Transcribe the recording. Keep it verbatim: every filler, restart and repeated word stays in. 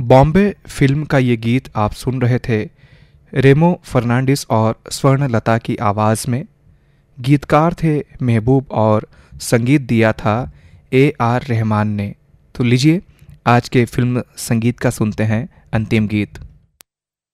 Bombay film का ये गीत आप सुन रहे थे रेमो फर्नांडिस और स्वर्णलता की आवाज़ में। गीतकार थे महबूब और संगीत दिया था ए आर रहमान ने। तो लीजिए आज के फिल्म संगीत का सुनते हैं अंतिम गीत।